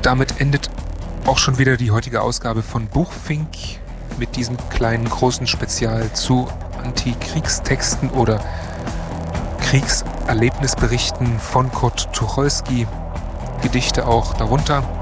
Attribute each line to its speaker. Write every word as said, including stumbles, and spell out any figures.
Speaker 1: damit endet auch schon wieder die heutige Ausgabe von Buchfink mit diesem kleinen großen Spezial zu Antikriegstexten oder Kriegserlebnisberichten von Kurt Tucholsky, Gedichte auch darunter.